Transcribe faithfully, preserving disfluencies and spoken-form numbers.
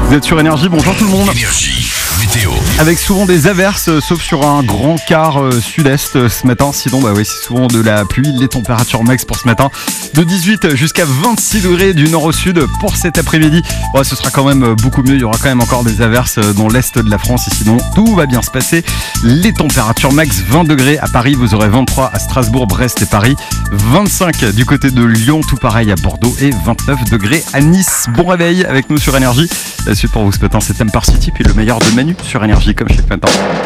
Vous êtes sur Énergie, bonjour tout le monde. Énergie, météo. Avec souvent des averses, euh, sauf sur un grand quart euh, sud-est euh, ce matin. Sinon, bah oui, c'est souvent de la pluie. Les températures max pour ce matin, de dix-huit jusqu'à vingt-six degrés du nord au sud pour cet après-midi. Ouais, ce sera quand même euh, beaucoup mieux. Il y aura quand même encore des averses euh, dans l'est de la France. Et sinon, tout va bien se passer. Les températures max, vingt degrés à Paris. Vous aurez vingt-trois à Strasbourg, Brest et Paris. vingt-cinq du côté de Lyon, tout pareil à Bordeaux. Et vingt-neuf degrés à Nice. Bon réveil avec nous sur Énergie. La suite pour vous ce matin, c'est Empire City, puis le meilleur de Manu sur Énergie comme chaque matin.